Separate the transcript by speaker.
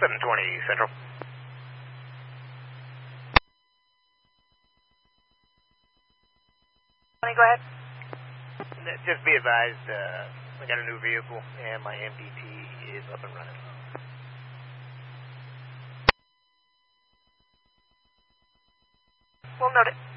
Speaker 1: 720 Central.
Speaker 2: Go ahead.
Speaker 1: Just be advised, I got a new vehicle and my MDT is up and running.
Speaker 2: We'll note it.